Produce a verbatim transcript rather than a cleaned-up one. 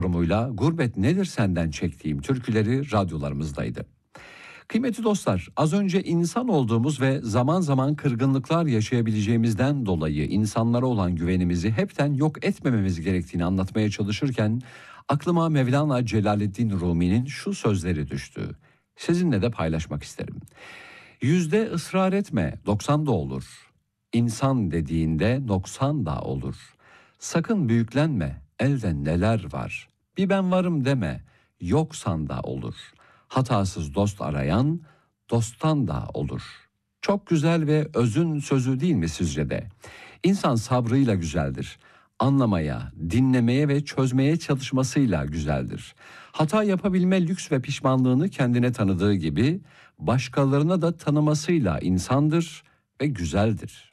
yorumuyla Gurbet Nedir Senden çektiğim türküleri radyolarımızdaydı. Kıymetli dostlar, az önce insan olduğumuz ve zaman zaman kırgınlıklar yaşayabileceğimizden dolayı insanlara olan güvenimizi hepten yok etmememiz gerektiğini anlatmaya çalışırken aklıma Mevlana Celaleddin Rumi'nin şu sözleri düştü. Sizinle de paylaşmak isterim. Yüzde ısrar etme, doksan da olur. İnsan dediğinde noksan da olur. Sakın büyüklenme, elde neler var. Bir ben varım deme, yoksan da olur. Hatasız dost arayan, dosttan da olur. Çok güzel ve özün sözü değil mi sizce de? İnsan sabrıyla güzeldir. Anlamaya, dinlemeye ve çözmeye çalışmasıyla güzeldir. Hata yapabilme lüks ve pişmanlığını kendine tanıdığı gibi başkalarına da tanımasıyla insandır ve güzeldir.